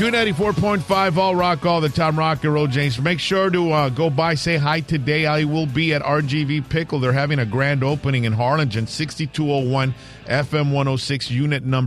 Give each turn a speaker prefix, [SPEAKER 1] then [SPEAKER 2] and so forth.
[SPEAKER 1] Q94.5 All Rock all the time. Rock and roll, James. Make sure to go by, say hi today. I will be at RGV Pickle. They're having a grand opening in Harlingen, 6201 FM 106 unit number